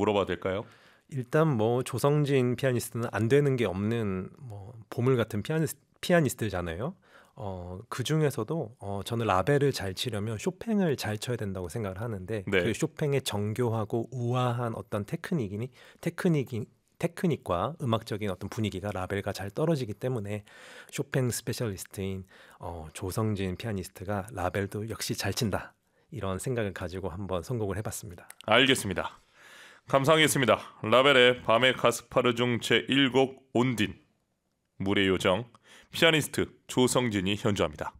물어봐도 될까요? 일단 뭐 조성진 피아니스트는 안 되는 게 없는 뭐 보물 같은 피아니스트잖아요. 그 중에서도 저는 라벨을 잘 치려면 쇼팽을 잘 쳐야 된다고 생각을 하는데 그 네. 쇼팽의 정교하고 우아한 어떤 테크닉과 음악적인 어떤 분위기가 라벨과 잘 떨어지기 때문에 쇼팽 스페셜리스트인 조성진 피아니스트가 라벨도 역시 잘 친다. 이런 생각을 가지고 한번 선곡을 해봤습니다. 알겠습니다. 감상했습니다. 라벨의 밤의 가스파르 중 제1곡 온딘, 물의 요정, 피아니스트 조성진이 연주합니다.